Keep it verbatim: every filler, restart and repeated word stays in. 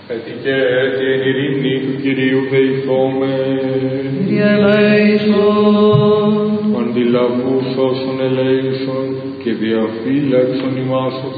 Πετυχέ την ειρήνη του Κυρίου δεηθώμε. Κύριε ελέησον. Αντιλαβούς όσων ελέησον και διαφύλαξον ημάς